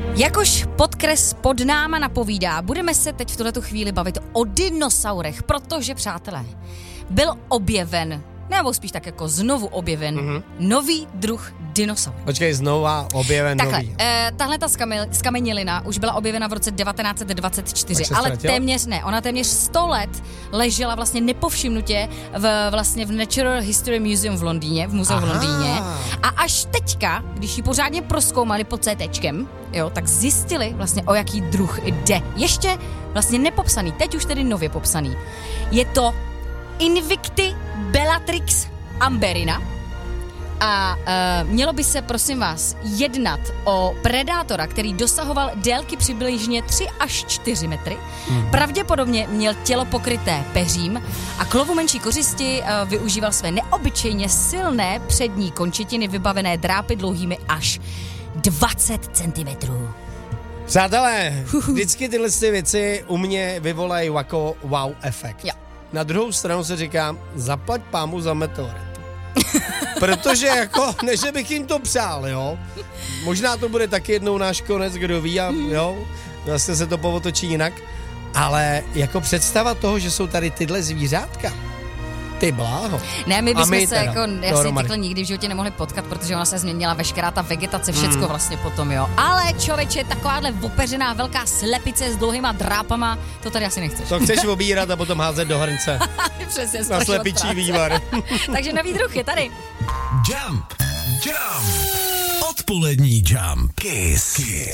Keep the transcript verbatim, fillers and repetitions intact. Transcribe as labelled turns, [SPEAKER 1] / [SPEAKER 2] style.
[SPEAKER 1] Jakož podkres pod náma napovídá, budeme se teď v tuhletu chvíli bavit o dinosaurech, protože, přátelé, byl objeven, nebo spíš tak jako znovu objeven, mm-hmm. nový druh dinosaur.
[SPEAKER 2] Počkej, znova objeven
[SPEAKER 1] Takhle,
[SPEAKER 2] nový.
[SPEAKER 1] Eh, tahle ta skamenělina už byla objevena v roce devatenáct set dvacet čtyři, ale
[SPEAKER 2] ztratil?
[SPEAKER 1] téměř ne, ona téměř sto let ležela vlastně nepovšimnutě v, vlastně v Natural History Museum v Londýně, v muzeu v Londýně. A až teďka, když ji pořádně prozkoumali pod CTčkem, jo, tak zjistili vlastně, o jaký druh jde. Ještě vlastně nepopsaný, teď už tedy nově popsaný. Je to Invicti Bellatrix amberina a e, mělo by se, prosím vás, jednat o predátora, který dosahoval délky přibližně tři až čtyři metry. Hmm. Pravděpodobně měl tělo pokryté peřím a k lovu menší kořisti e, využíval své neobyčejně silné přední končetiny vybavené drápy dlouhými až dvacet centimetrů.
[SPEAKER 2] Přátelé, vždycky tyhle věci u mě vyvolají jako wow efekt.
[SPEAKER 1] Jo.
[SPEAKER 2] Na druhou stranu se říká, zaplať pámu za meteorit. Protože jako, ne, že bych jim to přál, jo. Možná to bude taky jednou náš konec, kdo ví, a jo, vlastně se to povotočí jinak. Ale jako představa toho, že jsou tady tyhle zvířátka, ty bláho.
[SPEAKER 1] Ne, my bychom se
[SPEAKER 2] teda,
[SPEAKER 1] jako, já si takhle nikdy v životě nemohli potkat, protože ona se změnila veškerá ta vegetace, všecko mm. vlastně potom, jo. Ale člověče, takováhle opeřená velká slepice s dlouhýma drápama, to tady asi nechceš.
[SPEAKER 2] To chceš obírat a potom házet do hrnce.
[SPEAKER 1] Přesně,
[SPEAKER 2] na slepičí vývar.
[SPEAKER 1] Takže nový druh je tady.
[SPEAKER 3] Jump, jump, odpolední Jump, Kiss. Kiss.